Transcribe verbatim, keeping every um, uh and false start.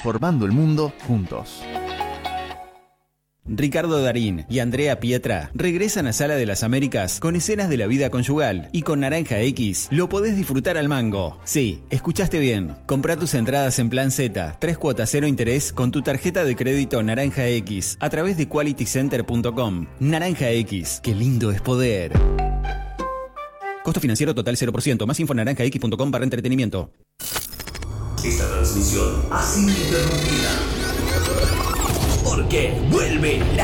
transformando el mundo juntos. Ricardo Darín y Andrea Pietra regresan a Sala de las Américas con escenas de la vida conyugal y con Naranja X lo podés disfrutar al mango. Sí, escuchaste bien. Comprá tus entradas en Plan Z, tres cuotas cero interés con tu tarjeta de crédito Naranja X a través de quality center punto com. Naranja X, qué lindo es poder. Costo financiero total cero por ciento. Más info en naranja x punto com barra entretenimiento. Esta transmisión ha sido interrumpida porque vuelve la